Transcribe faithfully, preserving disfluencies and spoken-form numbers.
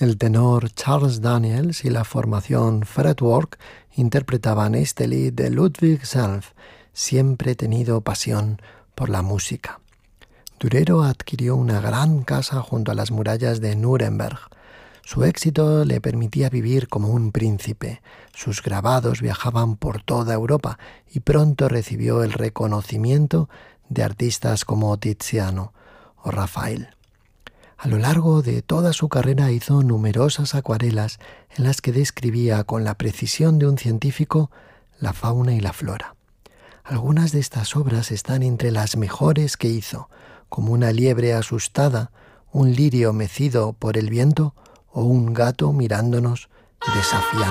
El tenor Charles Daniels y la formación Fretwork interpretaban este Lied de Ludwig Self, siempre he tenido pasión por la música. Durero adquirió una gran casa junto a las murallas de Nuremberg. Su éxito le permitía vivir como un príncipe. Sus grabados viajaban por toda Europa y pronto recibió el reconocimiento de artistas como Tiziano o Rafael. A lo largo de toda su carrera hizo numerosas acuarelas en las que describía con la precisión de un científico la fauna y la flora. Algunas de estas obras están entre las mejores que hizo, como una liebre asustada, un lirio mecido por el viento o un gato mirándonos desafiante.